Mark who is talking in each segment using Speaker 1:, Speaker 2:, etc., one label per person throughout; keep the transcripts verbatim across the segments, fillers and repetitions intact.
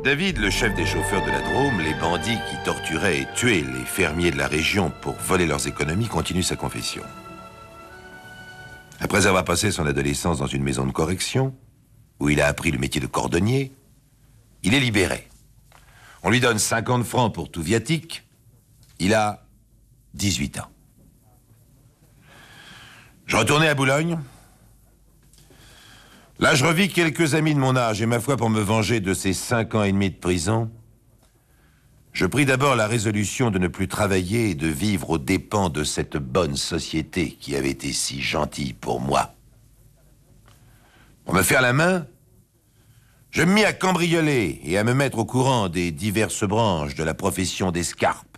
Speaker 1: David, le chef des chauffeurs de la Drôme, les bandits qui torturaient et tuaient les fermiers de la région pour voler leurs économies, continue sa confession. Après avoir passé son adolescence dans une maison de correction, où il a appris le métier de cordonnier, il est libéré. On lui donne cinquante francs pour tout viatique. Il a dix-huit ans. Je retournais à Boulogne. Là, je revis quelques amis de mon âge, et ma foi, pour me venger de ces cinq ans et demi de prison, je pris d'abord la résolution de ne plus travailler et de vivre aux dépens de cette bonne société qui avait été si gentille pour moi. Pour me faire la main, je me mis à cambrioler et à me mettre au courant des diverses branches de la profession d'escarpe.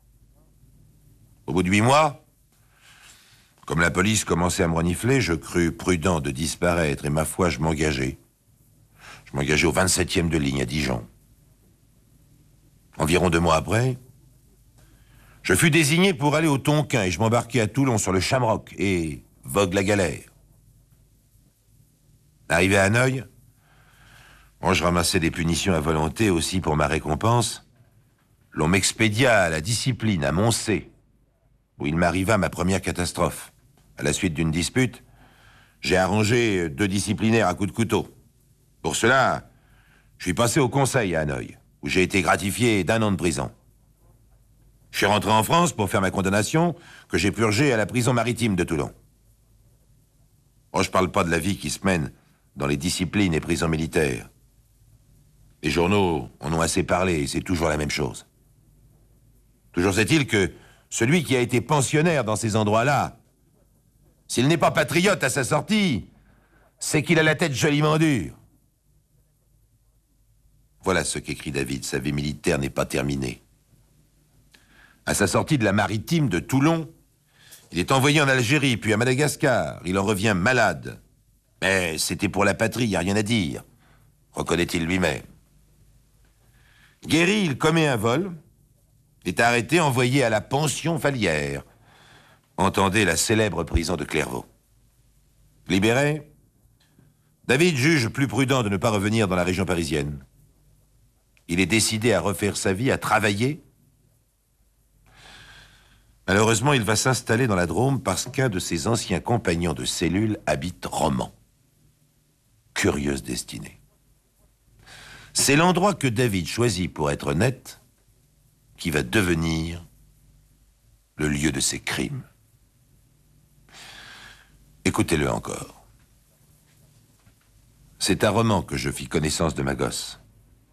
Speaker 1: Au bout de huit mois, comme la police commençait à me renifler, je crus prudent de disparaître et ma foi, je m'engageai. Je m'engageai au vingt-septième de ligne à Dijon. Environ deux mois après, je fus désigné pour aller au Tonkin et je m'embarquai à Toulon sur le Shamrock et vogue la galère. Arrivé à Hanoï, bon, je ramassais des punitions à volonté aussi pour ma récompense. L'on m'expédia à la discipline à Moncé, où il m'arriva ma première catastrophe. À la suite d'une dispute, j'ai arrangé deux disciplinaires à coups de couteau. Pour cela, je suis passé au Conseil à Hanoï, où j'ai été gratifié d'un an de prison. Je suis rentré en France pour faire ma condamnation, que j'ai purgée à la prison maritime de Toulon. Oh, je parle pas de la vie qui se mène dans les disciplines et prisons militaires. Les journaux en ont assez parlé et c'est toujours la même chose. Toujours est-il que celui qui a été pensionnaire dans ces endroits-là, s'il n'est pas patriote à sa sortie, c'est qu'il a la tête joliment dure. Voilà ce qu'écrit David, sa vie militaire n'est pas terminée. À sa sortie de la maritime de Toulon, il est envoyé en Algérie, puis à Madagascar. Il en revient malade. Mais c'était pour la patrie, il n'y a rien à dire, reconnaît-il lui-même. Guéri, il commet un vol, est arrêté, envoyé à la pension Vallière. Entendez la célèbre prison de Clairvaux. Libéré, David juge plus prudent de ne pas revenir dans la région parisienne. Il est décidé à refaire sa vie, à travailler. Malheureusement, il va s'installer dans la Drôme parce qu'un de ses anciens compagnons de cellule habite Romans. Curieuse destinée. C'est l'endroit que David choisit pour être net, qui va devenir le lieu de ses crimes. Écoutez-le encore. C'est à Romans que je fis connaissance de ma gosse.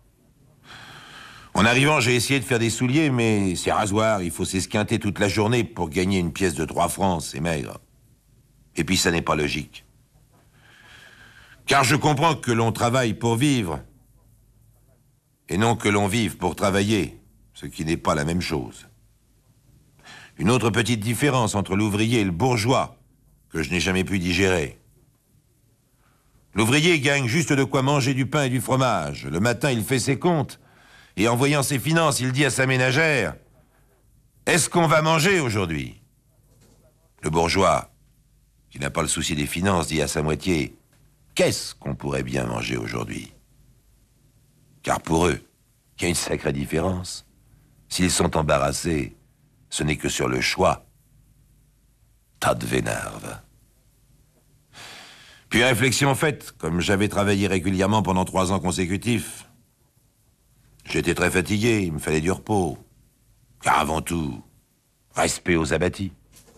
Speaker 1: En arrivant, j'ai essayé de faire des souliers, mais c'est rasoir, il faut s'esquinter toute la journée pour gagner une pièce de trois francs, c'est maigre. Et puis ça n'est pas logique. Car je comprends que l'on travaille pour vivre, et non que l'on vive pour travailler, ce qui n'est pas la même chose. Une autre petite différence entre l'ouvrier et le bourgeois, que je n'ai jamais pu digérer. L'ouvrier gagne juste de quoi manger du pain et du fromage. Le matin, il fait ses comptes, et en voyant ses finances, il dit à sa ménagère, « Est-ce qu'on va manger aujourd'hui ?» Le bourgeois, qui n'a pas le souci des finances, dit à sa moitié, « Qu'est-ce qu'on pourrait bien manger aujourd'hui ?» Car pour eux, il y a une sacrée différence. S'ils sont embarrassés, ce n'est que sur le choix. Tas de vénarves. Puis réflexion faite, comme j'avais travaillé régulièrement pendant trois ans consécutifs, j'étais très fatigué, il me fallait du repos. Car avant tout, respect aux abattis.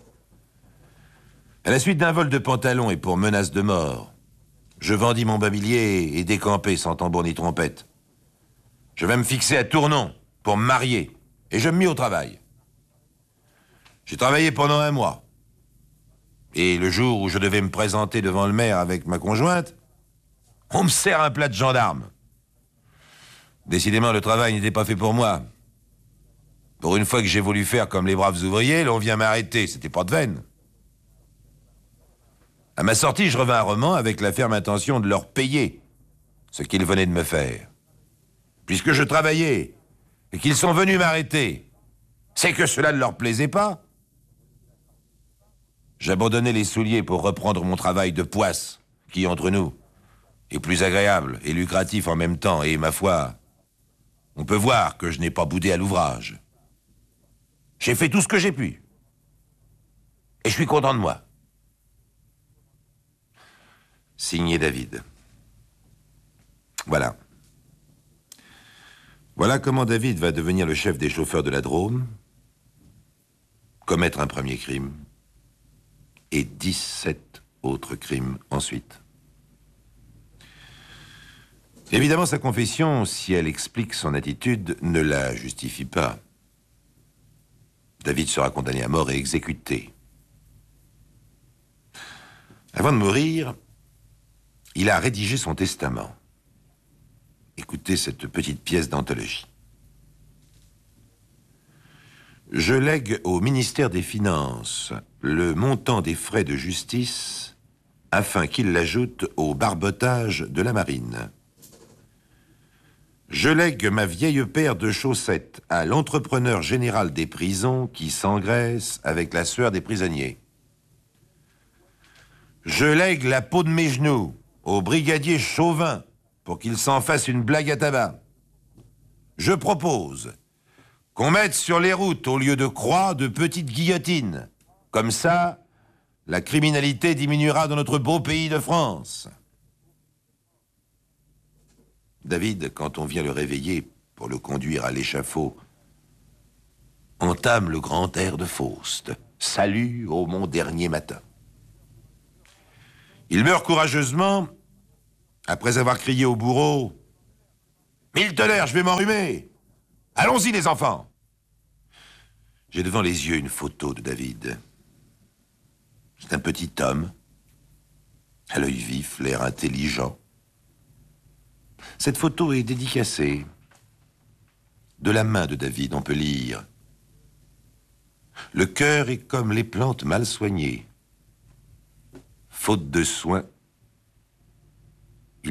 Speaker 1: À la suite d'un vol de pantalon et pour menace de mort, je vendis mon mobilier et décampai sans tambour ni trompette. Je vais me fixer à Tournon pour me marier et je me mis au travail. J'ai travaillé pendant un mois. Et le jour où je devais me présenter devant le maire avec ma conjointe, on me sert un plat de gendarme. Décidément, le travail n'était pas fait pour moi. Pour une fois que j'ai voulu faire comme les braves ouvriers, l'on vient m'arrêter, c'était pas de veine. À ma sortie, je revins à Romans avec la ferme intention de leur payer ce qu'ils venaient de me faire. Puisque je travaillais et qu'ils sont venus m'arrêter, c'est que cela ne leur plaisait pas. J'abandonnais les souliers pour reprendre mon travail de poisse, qui, entre nous, est plus agréable et lucratif en même temps, et, ma foi, On peut voir que je n'ai pas boudé à l'ouvrage. J'ai fait tout ce que j'ai pu. Et je suis content de moi. Signé David. Voilà. Voilà comment David va devenir le chef des chauffeurs de la Drôme, commettre un premier crime, et dix-sept autres crimes ensuite. Évidemment, sa confession, si elle explique son attitude, ne la justifie pas. David sera condamné à mort et exécuté. Avant de mourir, il a rédigé son testament. Écoutez cette petite pièce d'anthologie. Je lègue au ministère des Finances le montant des frais de justice afin qu'il l'ajoute au barbotage de la marine. Je lègue ma vieille paire de chaussettes à l'entrepreneur général des prisons qui s'engraisse avec la sueur des prisonniers. Je lègue la peau de mes genoux au brigadier Chauvin pour qu'il s'en fasse une blague à tabac. Je propose qu'on mette sur les routes, au lieu de croix, de petites guillotines. Comme ça, la criminalité diminuera dans notre beau pays de France. David, quand on vient le réveiller pour le conduire à l'échafaud, entame le grand air de Faust. Salut au mon dernier matin. Il meurt courageusement après avoir crié au bourreau « Mille tonnerres, je vais m'enrhumer! Allons-y, les enfants !» J'ai devant les yeux une photo de David. C'est un petit homme, à l'œil vif, l'air intelligent. Cette photo est dédicacée. De la main de David, on peut lire « Le cœur est comme les plantes mal soignées. Faute de soins, il devient sec. »